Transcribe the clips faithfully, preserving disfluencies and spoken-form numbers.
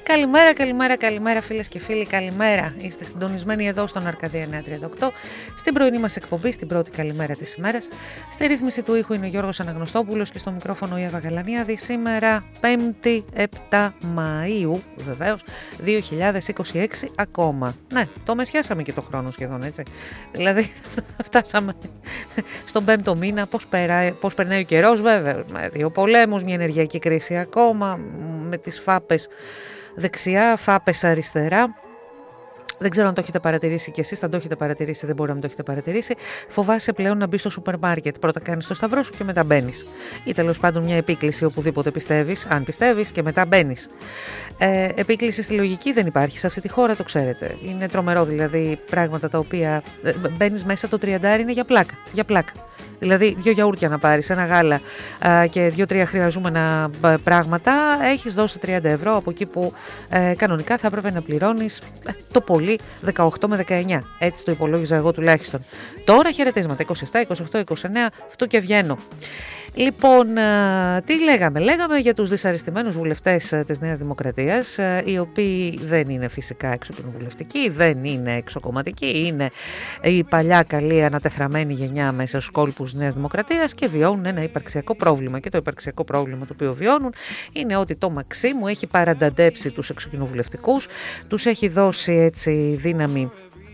Καλημέρα, καλημέρα, καλημέρα φίλες και φίλοι, καλημέρα. Είστε συντονισμένοι εδώ στον Αρκαδία εννιακόσια τριάντα οκτώ, στην πρωινή μας εκπομπή, στην πρώτη καλημέρα της ημέρας. Στη ρύθμιση του ήχου είναι ο Γιώργος Αναγνωστόπουλος και στο μικρόφωνο η Εύα Γαλανίαδη. Σήμερα πέμπτη επτά Μαΐου, βεβαίως, δύο χιλιάδες είκοσι έξι ακόμα. Ναι, το μεσιάσαμε και το χρόνο σχεδόν, έτσι. Δηλαδή φτάσαμε στον πέμπτο μήνα, πώς, περά, πώς περνάει ο καιρός, βέβαια, με δύο πολέμους, μια ενεργειακή κρίση ακόμα, με τις φάπες δεξιά, φάπες αριστερά. Δεν ξέρω αν το έχετε παρατηρήσει κι εσείς, αν το έχετε παρατηρήσει δεν μπορεί να μην το έχετε παρατηρήσει. Φοβάσαι πλέον να μπει στο σούπερ μάρκετ. Πρώτα κάνεις το σταυρό σου και μετά μπαίνεις. Ή τέλος πάντων μια επίκληση οπουδήποτε πιστεύεις, αν πιστεύεις, και μετά μπαίνεις. Ε, επίκληση στη λογική δεν υπάρχει σε αυτή τη χώρα, το ξέρετε. Είναι τρομερό, δηλαδή πράγματα τα οποία μπαίνεις μέσα, το τριαντάρι είναι για πλάκα. Για πλάκα. Δηλαδή, δύο γιαούρτια να πάρεις, ένα γάλα α, και δύο-τρία χρειαζόμενα α, πράγματα, έχεις δώσει τριάντα ευρώ από εκεί που ε, κανονικά θα έπρεπε να πληρώνεις ε, το πολύ δεκαοκτώ με δεκαεννιά. Έτσι το υπολόγιζα εγώ τουλάχιστον. Τώρα χαιρετίσματα, είκοσι επτά, είκοσι οκτώ, είκοσι εννέα, αυτό και βγαίνω. Λοιπόν, α, τι λέγαμε, λέγαμε για τους δυσαρεστημένους βουλευτές α, της Νέας Δημοκρατίας, α, οι οποίοι δεν είναι φυσικά εξοκοινοβουλευτικοί, δεν είναι εξοκομματικοί, είναι η παλιά καλή ανατεθραμένη γενιά μέσα στους κόλπους της Νέας Δημοκρατίας και βιώνουν ένα υπαρξιακό πρόβλημα. Και το υπαρξιακό πρόβλημα το οποίο βιώνουν είναι ότι το Μαξίμου έχει παρανταντέψει τους εξοκοινοβουλευτικούς, τους έχει δώσει έτσι δύναμη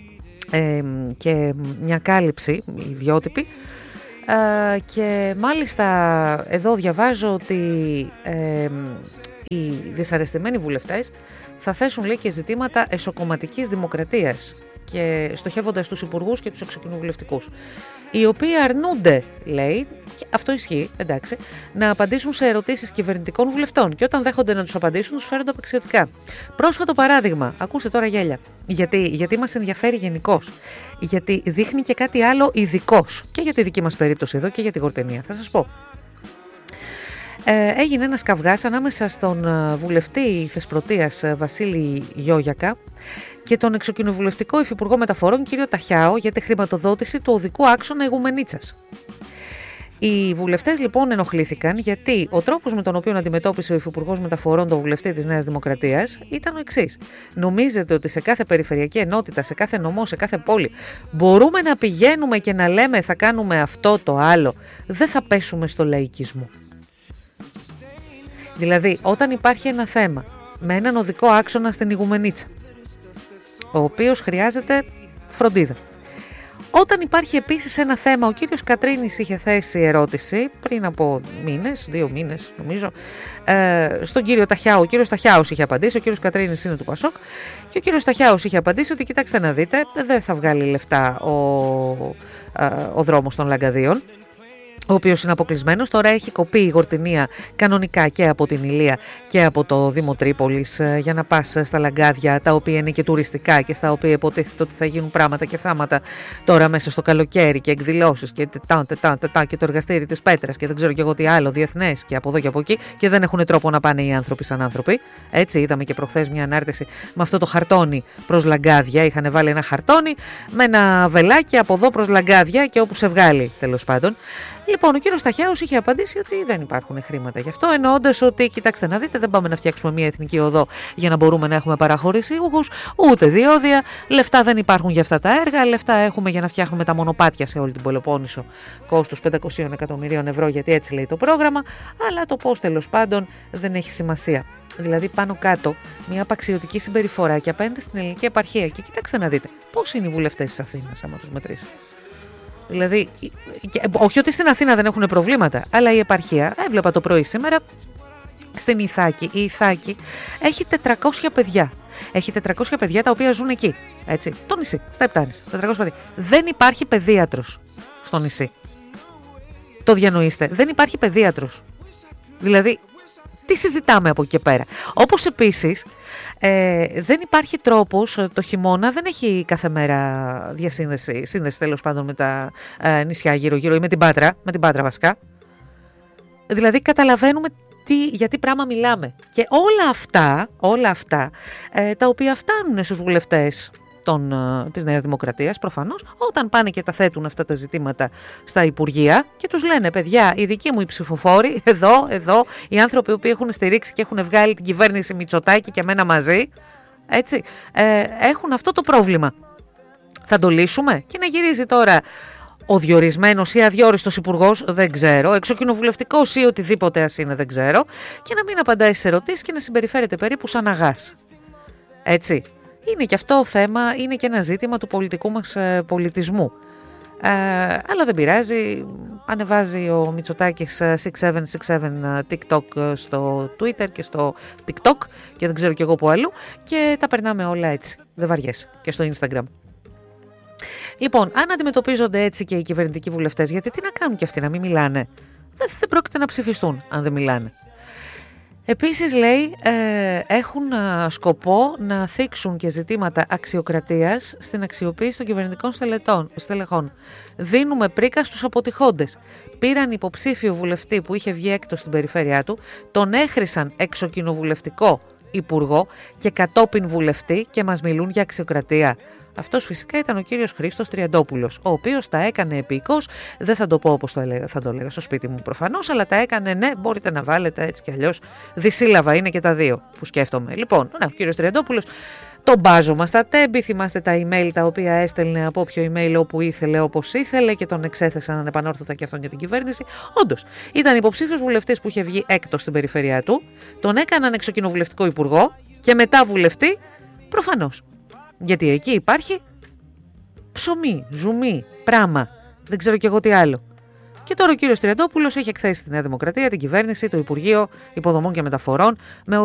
ε, και μια κάλυψη ιδιότυπη. Uh, και μάλιστα εδώ διαβάζω ότι ε, οι δυσαρεστημένοι βουλευτές θα θέσουν, λέει, και ζητήματα εσωκομματικής δημοκρατίας και στοχεύοντας τους υπουργούς και τους εξοκοινοβουλευτικούς, οι οποίοι αρνούνται, λέει, και αυτό ισχύει, εντάξει, να απαντήσουν σε ερωτήσεις κυβερνητικών βουλευτών και όταν δέχονται να τους απαντήσουν τους φέρονται απαξιωτικά. Πρόσφατο παράδειγμα, ακούστε τώρα γέλια, γιατί, γιατί μας ενδιαφέρει γενικώς, γιατί δείχνει και κάτι άλλο ειδικώς και για τη δική μας περίπτωση εδώ και για τη Γορτενία. Θα σας πω. Ε, έγινε ένας καυγάς ανάμεσα στον βουλευτή Θεσπρωτείας Βασίλη Γιώγιακα και τον εξοκοινοβουλευτικό υφυπουργό μεταφορών κύριο Ταχιάο για τη χρηματοδότηση του οδικού άξονα Ιγουμενίτσας. Οι βουλευτές λοιπόν ενοχλήθηκαν γιατί ο τρόπος με τον οποίο αντιμετώπισε ο υφυπουργός μεταφορών τον βουλευτή της Νέας Δημοκρατίας ήταν ο εξής. Νομίζετε ότι σε κάθε περιφερειακή ενότητα, σε κάθε νομό, σε κάθε πόλη μπορούμε να πηγαίνουμε και να λέμε θα κάνουμε αυτό το άλλο, δεν θα πέσουμε στο λαϊκισμό? Δηλαδή όταν υπάρχει ένα θέμα με έναν οδικό άξονα στην Ιγουμενίτσα, ο οποίος χρειάζεται φροντίδα. Όταν υπάρχει επίσης ένα θέμα, ο κύριος Κατρίνης είχε θέσει ερώτηση πριν από μήνες, δύο μήνες νομίζω, ε, στον κύριο Ταχιάου. Ο κύριος Ταχιάους είχε απαντήσει, ο κύριος Κατρίνης είναι του Πασόκ, και ο κύριος Ταχιάους είχε απαντήσει ότι κοιτάξτε να δείτε, δεν θα βγάλει λεφτά ο, ε, ο δρόμος των Λαγκαδίων, ο οποίος είναι αποκλεισμένος. Τώρα έχει κοπεί η Γορτινία κανονικά και από την Ηλία και από το Δήμο Τρίπολης για να πας στα Λαγκάδια, τα οποία είναι και τουριστικά και στα οποία υποτίθεται ότι θα γίνουν πράγματα και θάματα τώρα μέσα στο καλοκαίρι και εκδηλώσεις και τετά, τετά, τετά, και το εργαστήρι της Πέτρας και δεν ξέρω και εγώ τι άλλο διεθνές και από εδώ και από εκεί, και δεν έχουν τρόπο να πάνε οι άνθρωποι σαν άνθρωποι. Έτσι είδαμε και προχθές μια ανάρτηση με αυτό το χαρτόνι προς Λαγκάδια. Είχαν βάλει ένα χαρτόνι με ένα βελάκι από εδώ προς Λαγκάδια και όπου σε βγάλει, τέλος πάντων. Λοιπόν, ο κύριος Ταχιάους είχε απαντήσει ότι δεν υπάρχουν χρήματα γι' αυτό, εννοώντας ότι, κοιτάξτε να δείτε, δεν πάμε να φτιάξουμε μια εθνική οδό για να μπορούμε να έχουμε παραχωρησίουχους, ούτε διόδια, λεφτά δεν υπάρχουν για αυτά τα έργα, λεφτά έχουμε για να φτιάχνουμε τα μονοπάτια σε όλη την Πελοπόννησο, κόστος πεντακόσια εκατομμυρίων ευρώ, γιατί έτσι λέει το πρόγραμμα, αλλά το πώς τέλος πάντων δεν έχει σημασία. Δηλαδή πάνω κάτω μια απαξιωτική συμπεριφορά και απέναντι στην ελληνική επαρχία. Και κοιτάξτε να δείτε πώς είναι οι βουλευτές της Αθήνας, άμα τους μετρήσει. Δηλαδή, όχι ότι στην Αθήνα δεν έχουν προβλήματα, αλλά η επαρχία, έβλεπα το πρωί σήμερα στην Ιθάκη, η Ιθάκη έχει τετρακόσια παιδιά. Έχει τετρακόσια παιδιά τα οποία ζουν εκεί, έτσι, το νησί, στα Επτάνης, τετρακόσια παιδιά. Δεν υπάρχει παιδίατρος στο νησί. Το διανοείστε, δεν υπάρχει παιδίατρος. Δηλαδή, τι συζητάμε από εκεί και πέρα? Όπως επίσης ε, δεν υπάρχει τρόπος, το χειμώνα δεν έχει κάθε μέρα διασύνδεση, σύνδεση τέλος πάντων με τα ε, νησιά γύρω-γύρω ή με την Πάτρα, με την Πάτρα βασικά. Δηλαδή καταλαβαίνουμε τι, για τι πράγμα μιλάμε. Και όλα αυτά, όλα αυτά ε, τα οποία φτάνουν στους βουλευτές των, της Νέας Δημοκρατίας προφανώς, όταν πάνε και τα θέτουν αυτά τα ζητήματα στα Υπουργεία και τους λένε παιδιά, οι δικοί μου οι ψηφοφόροι, εδώ, εδώ, οι άνθρωποι που έχουν στηρίξει και έχουν βγάλει την κυβέρνηση Μητσοτάκη και εμένα μαζί, έτσι, ε, έχουν αυτό το πρόβλημα. Θα το λύσουμε? Και να γυρίζει τώρα ο διορισμένος ή αδιόριστος υπουργός, δεν ξέρω, εξοκοινοβουλευτικός ή οτιδήποτε ας είναι, δεν ξέρω, και να μην απαντάει σε ερωτήσεις και να συμπεριφέρεται περίπου σαν αγάς. Έτσι. Είναι και αυτό θέμα, είναι και ένα ζήτημα του πολιτικού μας ε, πολιτισμού. Ε, αλλά δεν πειράζει, ανεβάζει ο Μητσοτάκης εξήντα επτά εξήντα επτά TikTok στο Twitter και στο TikTok και δεν ξέρω κι εγώ που αλλού και τα περνάμε όλα έτσι, δεν βαριέσαι, και στο Instagram. Λοιπόν, αν αντιμετωπίζονται έτσι και οι κυβερνητικοί βουλευτές, γιατί τι να κάνουν κι αυτοί, να μην μιλάνε? Δεν, δεν πρόκειται να ψηφιστούν αν δεν μιλάνε. Επίσης λέει ε, έχουν α, σκοπό να θίξουν και ζητήματα αξιοκρατίας στην αξιοποίηση των κυβερνητικών στελετών, στελεχών. Δίνουμε πρίκα στους αποτυχώντες. Πήραν υποψήφιο βουλευτή που είχε βγει έκτος στην περιφέρειά του, τον έχρισαν εξοκοινοβουλευτικό υπουργό και κατόπιν βουλευτή και μας μιλούν για αξιοκρατία. Αυτός φυσικά ήταν ο κύριος Χρήστος Τριαντόπουλος, ο οποίος τα έκανε επίκως, δεν θα το πω όπως το έλεγα, θα το έλεγα στο σπίτι μου προφανώς, αλλά τα έκανε, ναι, μπορείτε να βάλετε έτσι κι αλλιώς, δυσύλλαβα είναι και τα δύο που σκέφτομαι. Λοιπόν, ναι, ο κύριος Τριαντόπουλος, τον μπάζωμα στα τέμπη, θυμάστε τα email τα οποία έστελνε από όποιο email όπου ήθελε, όπως ήθελε και τον εξέθεσαν ανεπανόρθωτα και αυτόν για την κυβέρνηση. Όντως, ήταν υποψήφιος βουλευτής που είχε βγει έκτος στην περιφέρειά του, τον έκαναν εξοκοινοβουλευτικό υπουργό και μετά βουλευτή, προφανώς. Γιατί εκεί υπάρχει ψωμί, ζουμί, πράμα, δεν ξέρω κι εγώ τι άλλο. Και τώρα ο κύριος Τριαντόπουλος έχει εκθέσει στη Νέα Δημοκρατία, την κυβέρνηση, το Υπουργείο Υποδομών και Μεταφορών με